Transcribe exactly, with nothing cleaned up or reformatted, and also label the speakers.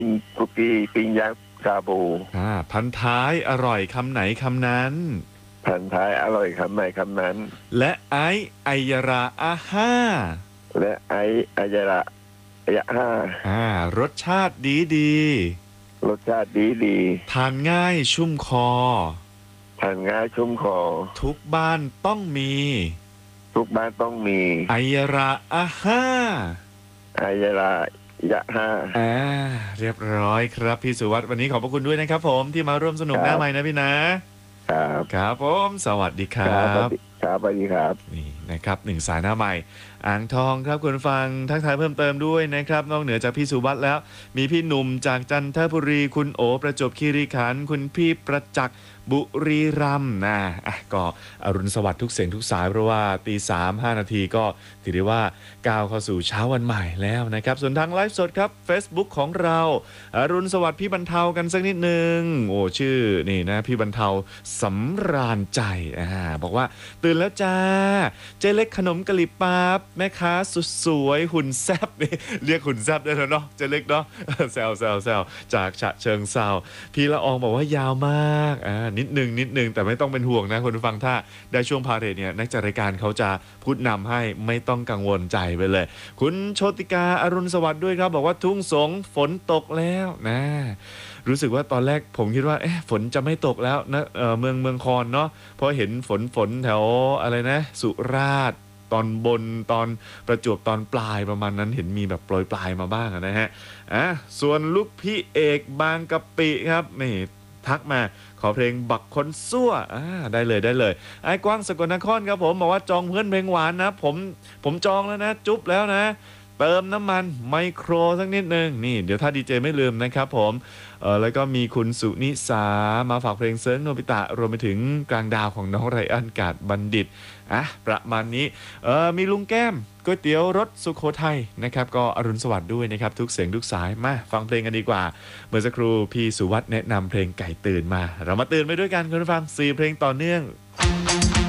Speaker 1: คุกกี้ปิ้งย่างชาบู
Speaker 2: อ่าพันท้ายอร่อยคำไหนคำนั้น
Speaker 1: พันท้ายอร่อยคำไหนคำนั้น
Speaker 2: และไอไอยราอาห้า
Speaker 1: และไออายระยะห้า
Speaker 2: อ่ารสชาติดีดี
Speaker 1: รสชาติดีดี
Speaker 2: ทานง่ายชุ่มคอ
Speaker 1: ทานง่ายชุ่มคอ
Speaker 2: ทุกบ้านต้องมี
Speaker 1: ทุกบ้านต้องมี
Speaker 2: ไอยราอาห้า
Speaker 1: อายระยะห้า
Speaker 2: อ่าเรียบร้อยครับพี่สุวัสด์วันนี้ขอบพระคุณด้วยนะครับผมที่มาร่วมสนุกหน้าใหม่นะพี่นะครับครับผมสวัสดีครั
Speaker 1: ครับ
Speaker 2: บ
Speaker 1: ครับสวัสดีครับ
Speaker 2: นี่นะครับหนึ่งสายหน้าใหม่อ่างทองครับคุณฟังทักทายเพิ่มเติมด้วยนะครับนอกเหนือจากพี่สุวัสด์แล้วมีพี่หนุ่มจากจันทบุรีคุณโอประจวบคีรีขันธ์คุณพี่ประจักษ์บุรีรัมย์นะอ่ะก็อรุณสวัสดิ์ทุกเสียงทุกสายเพราะว่าตีสามห้านาทีก็ถือได้ว่าก้าวเข้าสู่เช้าวันใหม่แล้วนะครับส่วนทางไลฟ์สดครับ Facebook ของเราอรุณสวัสดิ์พี่บรรเทากันสักนิดนึงโอ้ชื่อนี่นะพี่บรรเทาสำราญใจอ่าบอกว่าตื่นแล้วจ้าเจ๊เล็กขนมกะหรี่ปั๊บแม่ค้าสุดสวยหุ่นแซบนี่เรียกหุ่นแซบได้แล้วเนาะเจ๊เล็กเนาะแซวแซวแซวจากฉะเชิงเซาพี่ละอองบอกว่ายาวมากอ่านิดนึงนิดนึงแต่ไม่ต้องเป็นห่วงนะคุณผู้ฟังถ้าได้ช่วงพาเรดเนี่ยนักจัดรายการเขาจะพูดนำให้ไม่ต้องกังวลใจไปเลยคุณโชติกาอรุณสวัสดิ์ด้วยครับบอกว่าทุ่งสงฝนตกแล้วนะรู้สึกว่าตอนแรกผมคิดว่าเอ๊ะฝนจะไม่ตกแล้วนะเออเมืองเมืองคอนเนาะเพราะเห็นฝนฝนแถวอะไรนะสุราษฎร์ตอนบนตอนประจวบตอนปลายประมาณนั้นเห็นมีแบบโปรยปลายมาบ้างนะฮะอ่ะส่วนลูกพี่เอกบางกะปิครับนี่ทักมาขอเพลงบักคนซั่วอ่าได้เลยได้เลยไอ้กว้างสกลนครครับผมบอกว่าจองเพื่อนเพลงหวานนะผมผมจองแล้วนะจุ๊บแล้วนะเติมน้ำมันไมโครสักนิดนึงนี่เดี๋ยวถ้าดีเจไม่ลืมนะครับผมเออแล้วก็มีคุณสุนิสามาฝากเพลงเซิร์งโนบิตะรวมไปถึงกลางดาวของน้องไรอันกาดบัณฑิตอ่ะประมาณนี้เออมีลุงแก้มก๋วยเตี๋ยวรสสุโขทัยนะครับก็อรุณสวัสดิ์ด้วยนะครับทุกเสียงทุกสายมาฟังเพลงกันดีกว่าเมื่อสักครู่พี่สุวัสด์แนะนำเพลงไก่ตื่นมาเรามาตื่นไปด้วยกันคุณผู้ฟังสี่เพลงต่อเนื่อง